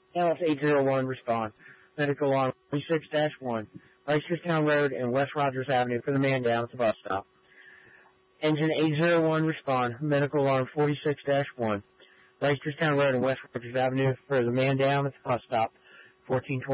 Alice 801, respond. Medical alarm 46-1, Reisterstown Road and West Rogers Avenue for the man down at the bus stop. Engine 801, respond. Medical alarm 46-1, Reisterstown Road and West Rogers Avenue for the man down at the bus stop. 1420.